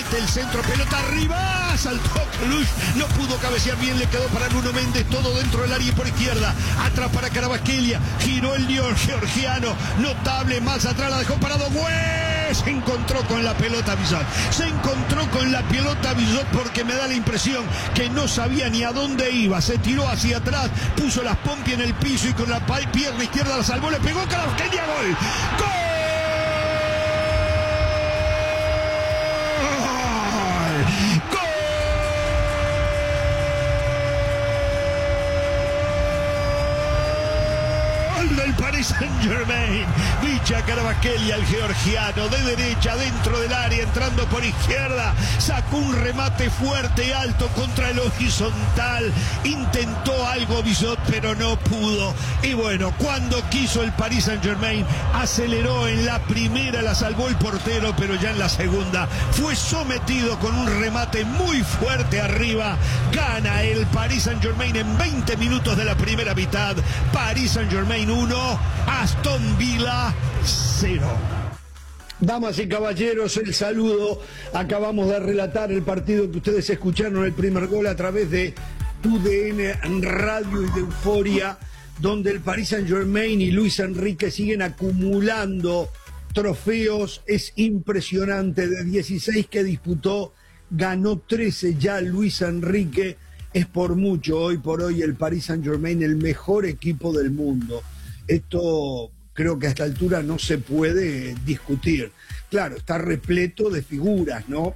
mete el centro, pelota arriba, saltó Cluj, no pudo cabecear bien, le quedó para Nuno Méndez, todo dentro del área y por izquierda, atrás para Kvaratskhelia, giró el georgiano, notable, más atrás la dejó parado, se encontró con la pelota Bizot, porque me da la impresión que no sabía ni a dónde iba, se tiró hacia atrás, puso las pompi en el piso y con la pierna izquierda la salvó, le pegó Kvaratskhelia, gol. Del Paris Saint-Germain, Vicha Kvaratskhelia, el georgiano, de derecha, dentro del área, entrando por izquierda, sacó un remate fuerte, alto, contra el horizontal, intentó algo Bizot, pero no pudo, y bueno, cuando quiso el Paris Saint-Germain, aceleró en la primera, la salvó el portero, pero ya en la segunda, fue sometido con un remate muy fuerte arriba, gana el Paris Saint-Germain en 20 minutos de la primera mitad, Paris Saint-Germain 1, Aston Villa 0. Damas y caballeros, el saludo. Acabamos de relatar el partido que ustedes escucharon, el primer gol a través de TUDN Radio y de Euforia, donde el Paris Saint-Germain y Luis Enrique siguen acumulando trofeos. Es impresionante, de 16 que disputó, ganó 13 ya Luis Enrique. Es por mucho, hoy por hoy, el Paris Saint-Germain el mejor equipo del mundo. Esto creo que a esta altura no se puede discutir. Claro, está repleto de figuras, ¿no?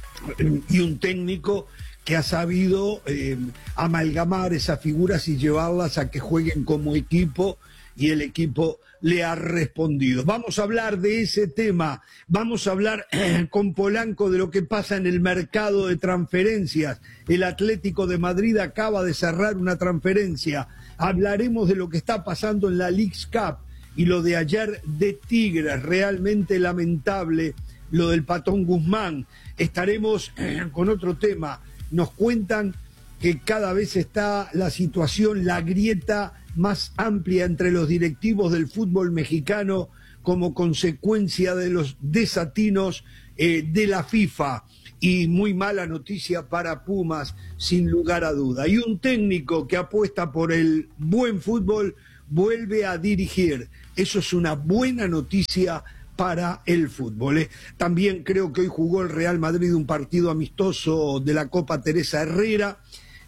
Y un técnico que ha sabido amalgamar esas figuras y llevarlas a que jueguen como equipo, y el equipo le ha respondido. Vamos a hablar de ese tema, vamos a hablar con Polanco de lo que pasa en el mercado de transferencias. El Atlético de Madrid acaba de cerrar una transferencia. Hablaremos de lo que está pasando en la Leagues Cup y lo de ayer de Tigres, realmente lamentable lo del Patón Guzmán. Estaremos con otro tema. Nos cuentan que cada vez está la situación, la grieta más amplia entre los directivos del fútbol mexicano como consecuencia de los desatinos de la FIFA. Y muy mala noticia para Pumas, sin lugar a duda. Y un técnico que apuesta por el buen fútbol vuelve a dirigir. Eso es una buena noticia para el fútbol. También creo que hoy jugó el Real Madrid un partido amistoso de la Copa Teresa Herrera,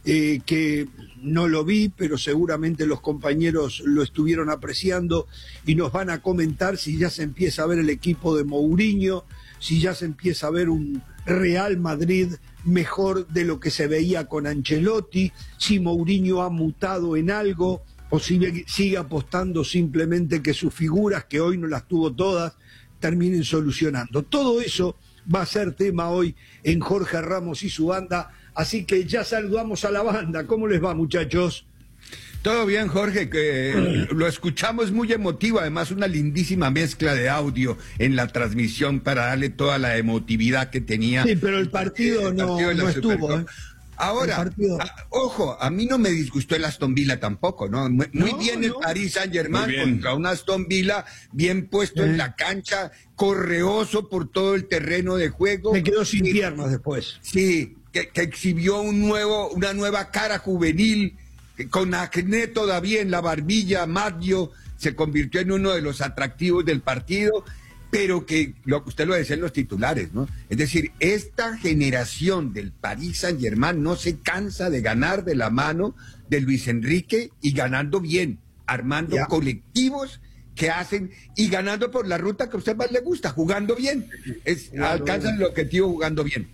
que no lo vi, pero seguramente los compañeros lo estuvieron apreciando y nos van a comentar si ya se empieza a ver el equipo de Mourinho, si ya se empieza a ver un Real Madrid mejor de lo que se veía con Ancelotti, si Mourinho ha mutado en algo o si sigue apostando simplemente que sus figuras, que hoy no las tuvo todas, terminen solucionando. Todo eso va a ser tema hoy en Jorge Ramos y su banda, así que ya saludamos a la banda. ¿Cómo les va, muchachos? Todo bien, Jorge, que lo escuchamos muy emotivo, además una lindísima mezcla de audio en la transmisión para darle toda la emotividad que tenía. Sí, pero el partido no estuvo, ¿eh? Ahora, ojo, a mí no me disgustó el Aston Villa tampoco, ¿no? Muy bien el Paris Saint-Germain contra un Aston Villa bien puesto en la cancha, correoso por todo el terreno de juego. Me quedó sin piernas después. Sí, que exhibió una nueva cara juvenil, con acné todavía en la barbilla. Maggio se convirtió en uno de los atractivos del partido, pero que usted lo decía en los titulares, ¿no? Es decir, esta generación del Paris Saint-Germain no se cansa de ganar de la mano de Luis Enrique, y ganando bien, armando colectivos que hacen y ganando por la ruta que a usted más le gusta, jugando bien. Alcanzan el objetivo jugando bien.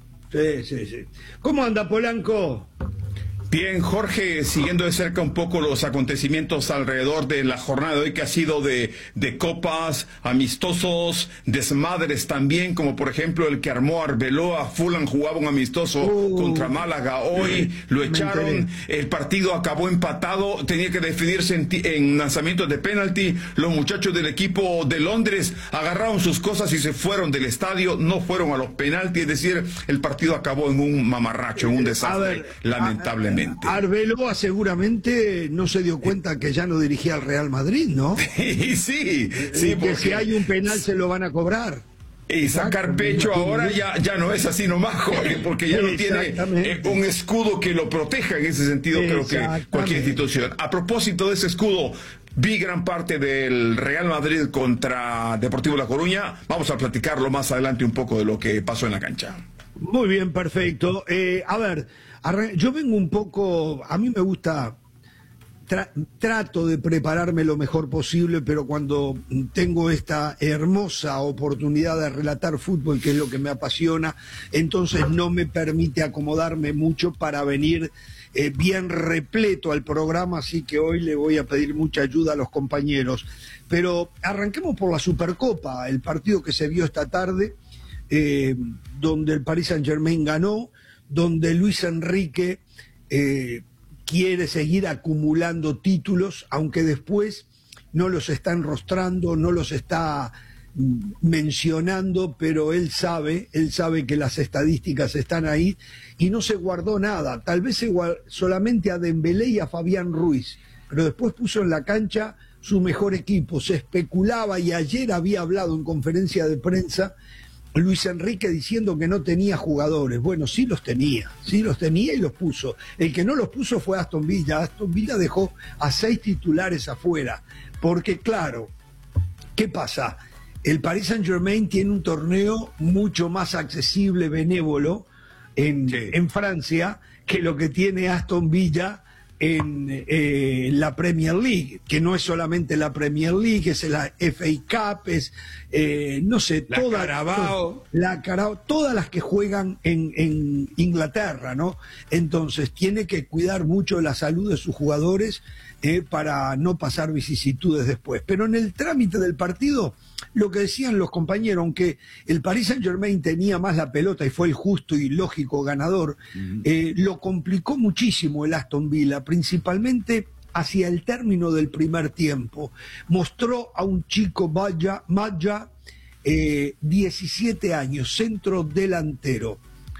Sí. ¿Cómo anda, Polanco? Bien, Jorge, siguiendo de cerca un poco los acontecimientos alrededor de la jornada de hoy, que ha sido de copas, amistosos, desmadres también, como por ejemplo el que armó Arbeloa. Fulham jugaba un amistoso contra Málaga hoy, lo echaron, el partido acabó empatado, tenía que definirse en lanzamientos de penalti. Los muchachos del equipo de Londres agarraron sus cosas y se fueron del estadio, no fueron a los penaltis, es decir, el partido acabó en un mamarracho, en un desastre, lamentablemente. Arbeloa seguramente no se dio cuenta que ya no dirigía al Real Madrid, ¿no? Sí, que si hay un penal se lo van a cobrar. Y sacar pecho ahora ya no es así nomás, Jorge, porque ya no tiene un escudo que lo proteja en ese sentido, creo que cualquier institución. A propósito de ese escudo, vi gran parte del Real Madrid contra Deportivo La Coruña. Vamos a platicarlo más adelante un poco de lo que pasó en la cancha. Muy bien, perfecto. A ver, yo vengo un poco, a mí me gusta, trato de prepararme lo mejor posible, pero cuando tengo esta hermosa oportunidad de relatar fútbol, que es lo que me apasiona, entonces no me permite acomodarme mucho para venir bien repleto al programa, así que hoy le voy a pedir mucha ayuda a los compañeros. Pero arranquemos por la Supercopa, el partido que se vio esta tarde, donde el Paris Saint-Germain ganó, donde Luis Enrique quiere seguir acumulando títulos, aunque después no los está enrostrando, no los está mencionando, pero él sabe que las estadísticas están ahí y no se guardó nada. Tal vez solamente a Dembélé y a Fabián Ruiz, pero después puso en la cancha su mejor equipo. Se especulaba, y ayer había hablado en conferencia de prensa Luis Enrique diciendo que no tenía jugadores. Bueno, sí los tenía y los puso. El que no los puso fue Aston Villa. Aston Villa dejó a 6 titulares afuera, porque claro, ¿qué pasa? El Paris Saint-Germain tiene un torneo mucho más accesible, benévolo, en Francia, que lo que tiene Aston Villa en la Premier League, que no es solamente la Premier League, es la FA Cup, es no sé, todas las que juegan en Inglaterra, ¿no? Entonces tiene que cuidar mucho la salud de sus jugadores para no pasar vicisitudes después. Pero en el trámite del partido, lo que decían los compañeros, aunque el Paris Saint-Germain tenía más la pelota y fue el justo y lógico ganador, lo complicó muchísimo el Aston Villa, principalmente hacia el término del primer tiempo. Mostró a un chico Madja, 17 años, centro delantero.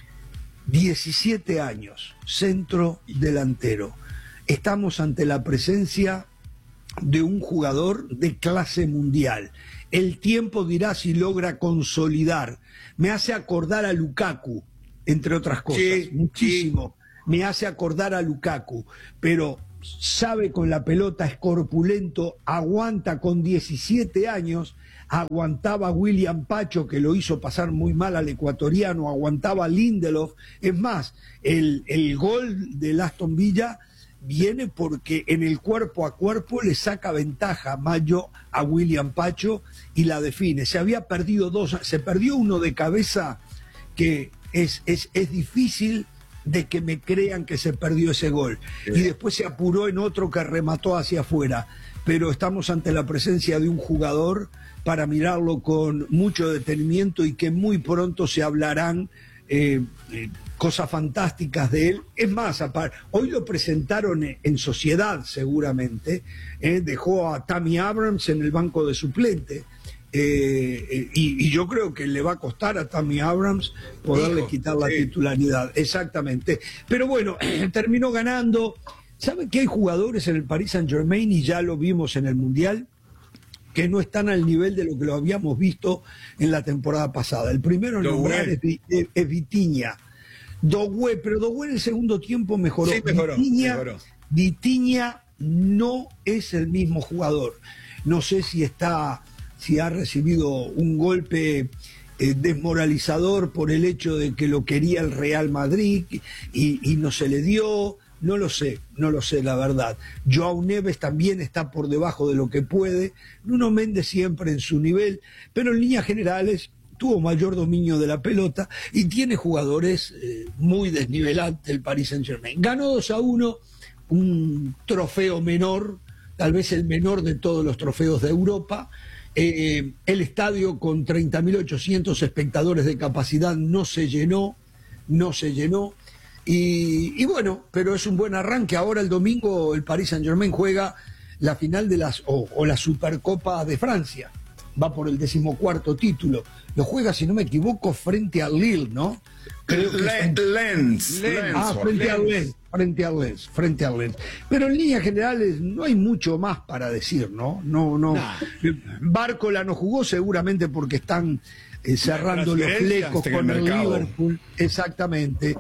17 años, centro delantero. Estamos ante la presencia de un jugador de clase mundial. El tiempo dirá si logra consolidar. Me hace acordar a Lukaku, entre otras cosas, muchísimo. Me hace acordar a Lukaku, pero sabe con la pelota, es corpulento, aguanta con 17 años, aguantaba a William Pacho, que lo hizo pasar muy mal al ecuatoriano, aguantaba a Lindelof. Es más, el gol del Aston Villa viene porque en el cuerpo a cuerpo le saca ventaja Mayo a William Pacho y la define. Se había perdido 2, se perdió uno de cabeza que es difícil de que me crean que se perdió ese gol. Y después se apuró en otro que remató hacia afuera. Pero estamos ante la presencia de un jugador para mirarlo con mucho detenimiento y que muy pronto se hablarán cosas fantásticas de él. Es más, hoy lo presentaron en sociedad seguramente, dejó a Tammy Abrams en el banco de suplente, y yo creo que le va a costar a Tammy Abrams poderle quitar la titularidad, exactamente. Pero bueno, terminó ganando. ¿Saben que hay jugadores en el Paris Saint-Germain, y ya lo vimos en el Mundial, que no están al nivel de lo que lo habíamos visto en la temporada pasada? El primero en nombrar es Vitinha. Doué, pero Doué en el segundo tiempo mejoró. Sí, mejoró. Vitinha no es el mismo jugador. No sé si ha recibido un golpe desmoralizador por el hecho de que lo quería el Real Madrid y no se le dio. No lo sé, la verdad. Joao Neves también está por debajo de lo que puede. Nuno Méndez siempre en su nivel, pero en líneas generales tuvo mayor dominio de la pelota y tiene jugadores muy desnivelantes el Paris Saint-Germain. Ganó 2-1, un trofeo menor, tal vez el menor de todos los trofeos de Europa. El estadio con 30.800 espectadores de capacidad no se llenó. Y bueno, pero es un buen arranque. Ahora el domingo el Paris Saint-Germain juega la final de la Supercopa de Francia. Va por el 14º título. Lo juega, si no me equivoco, frente al Lille, ¿no? Frente al Lens. Pero en líneas generales no hay mucho más para decir, ¿no? No. Bárcola no jugó seguramente porque están cerrando los flecos con el Liverpool. Exactamente.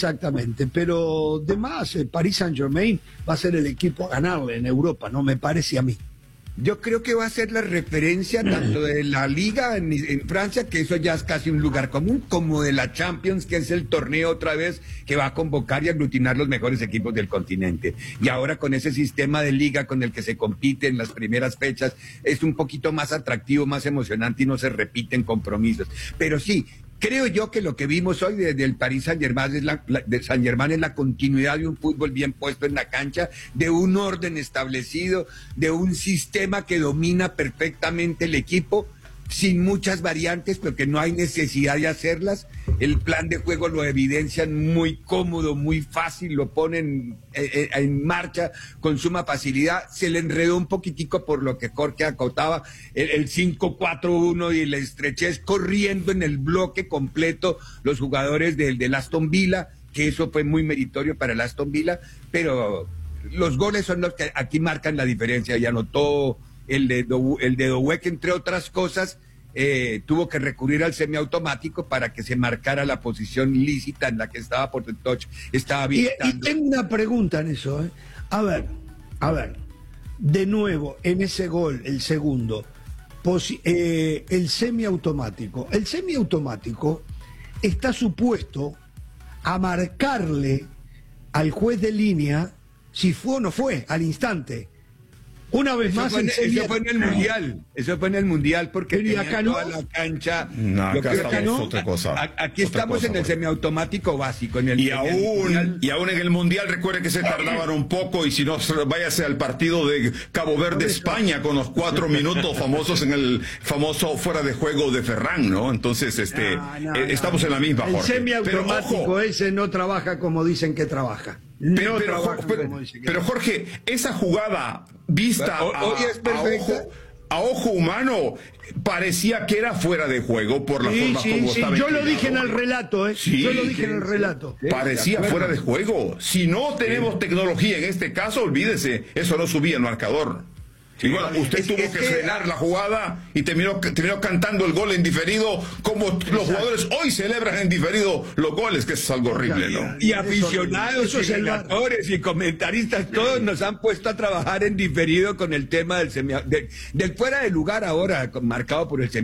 Pero además, el Paris Saint-Germain va a ser el equipo a ganarle en Europa, ¿no? Me parece a mí. Yo creo que va a ser la referencia tanto de la Liga en Francia, que eso ya es casi un lugar común, como de la Champions, que es el torneo otra vez que va a convocar y aglutinar los mejores equipos del continente. Y ahora con ese sistema de liga con el que se compite en las primeras fechas, es un poquito más atractivo, más emocionante y no se repiten compromisos. Pero sí, creo yo que lo que vimos hoy desde el Paris Saint-Germain es la continuidad de un fútbol bien puesto en la cancha, de un orden establecido, de un sistema que domina perfectamente el equipo, sin muchas variantes, porque no hay necesidad de hacerlas. El plan de juego lo evidencian muy cómodo, muy fácil, lo ponen en marcha con suma facilidad. Se le enredó un poquitico por lo que Jorge acotaba, el 5-4-1 y la estrechez corriendo en el bloque completo los jugadores del Aston Villa, que eso fue muy meritorio para el Aston Villa, pero los goles son los que aquí marcan la diferencia. Y anotó el de Doué, que entre otras cosas tuvo que recurrir al semiautomático para que se marcara la posición lícita en la que estaba por touch, estaba habilitando. Y tengo una pregunta en eso, ¿eh? A ver, de nuevo, en ese gol, el segundo, el semiautomático. El semiautomático está supuesto a marcarle al juez de línea si fue o no fue, al instante. Una vez más, eso fue en el Mundial. Eso fue en el Mundial porque tenía acá no, toda la cancha. No, acá estamos otra cosa. Aquí estamos en el semiautomático básico. Y aún en el Mundial, recuerde que se tardaban un poco, y si no, váyase al partido de Cabo Verde, España, con los 4 minutos famosos en el famoso fuera de juego de Ferran, ¿no? Entonces, estamos en la misma, Jorge. El semiautomático ese no trabaja como dicen que trabaja. Pero Jorge, esa jugada vista a ojo humano parecía que era fuera de juego por la forma como estaba. Yo lo dije en el relato, yo lo dije en el relato. Parecía fuera de juego. Si no tenemos tecnología en este caso, olvídese, eso no subía el marcador. Y bueno, usted tuvo que frenar la jugada y terminó cantando el gol en diferido, como los jugadores hoy celebran en diferido los goles, que es algo horrible, ¿no? Y aficionados, y relatores y comentaristas, todos nos han puesto a trabajar en diferido con el tema del fuera de lugar ahora, marcado por el